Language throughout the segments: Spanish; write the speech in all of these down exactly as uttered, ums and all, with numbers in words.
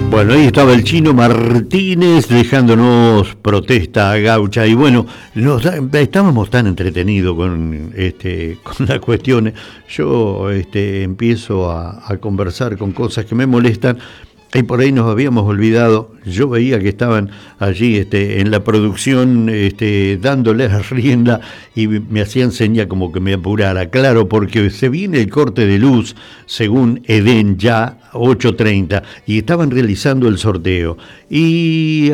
Bueno, ahí estaba el Chino Martínez dejándonos protesta gaucha y bueno, nos, estábamos tan entretenidos con, este, con las cuestiones. Yo este, empiezo a, a conversar con cosas que me molestan y por ahí nos habíamos olvidado. Yo veía que estaban allí este, en la producción este, dándole a rienda y me hacían seña como que me apurara. Claro, porque se viene el corte de luz según Edén ya ocho treinta y estaban realizando el sorteo. Y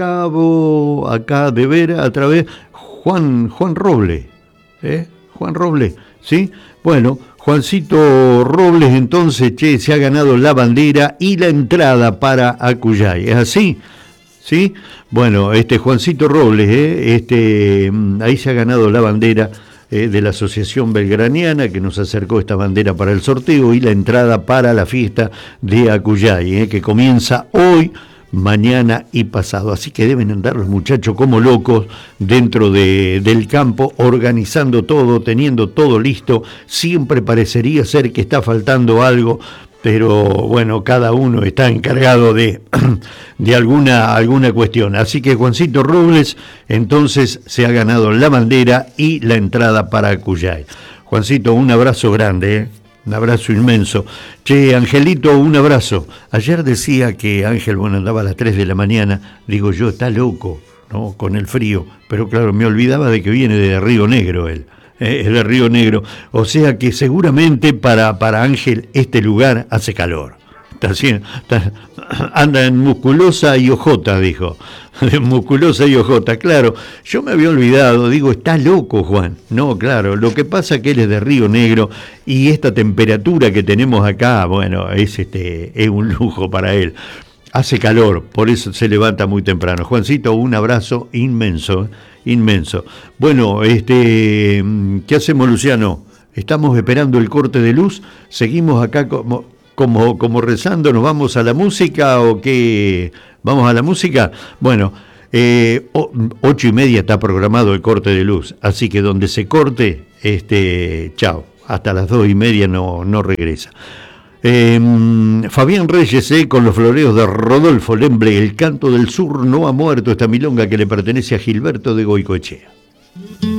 acabo acá de ver a través Juan, Juan Roble, ¿eh? Juan Roble, ¿sí? Bueno, Juancito Robles entonces, che, se ha ganado la bandera y la entrada para Acuyay. ¿Es así? ¿Sí? Bueno, este Juancito Robles, ¿eh? este, ahí se ha ganado la bandera eh, de la Asociación Belgraniana que nos acercó esta bandera para el sorteo y la entrada para la fiesta de Acuyay, ¿eh? que comienza hoy, mañana y pasado. Así que deben andar los muchachos como locos dentro de, del campo, organizando todo, teniendo todo listo. Siempre parecería ser que está faltando algo, pero bueno, cada uno está encargado de, de alguna, alguna cuestión. Así que Juancito Robles entonces se ha ganado la bandera y la entrada para Acuyay. Juancito, un abrazo grande, ¿eh? Un abrazo inmenso. Che, Angelito, un abrazo. Ayer decía que Ángel, bueno, andaba a las tres de la mañana. Digo yo, está loco, ¿no? Con el frío. Pero claro, me olvidaba de que viene de Río Negro él. Eh, es de Río Negro. O sea que seguramente para, para Ángel este lugar hace calor. Está así, está, anda en Musculosa y Ojota, dijo. De Musculosa y Ojota, claro. Yo me había olvidado, digo, está loco Juan. No, claro, lo que pasa es que él es de Río Negro y esta temperatura que tenemos acá, bueno, es, este, es un lujo para él. Hace calor, por eso se levanta muy temprano. Juancito, un abrazo inmenso, inmenso. Bueno, este, ¿qué hacemos, Luciano? Estamos esperando el corte de luz, seguimos acá como... Como, como rezando, ¿nos vamos a la música o qué? ¿Vamos a la música? Bueno, eh, o, ocho y media está programado el corte de luz, así que donde se corte, este, chao, hasta las dos y media no, no regresa. Eh, Fabián Reyes, eh, con los floreos de Rodolfo Lemble, El canto del sur no ha muerto, esta milonga que le pertenece a Gilberto de Goicoechea.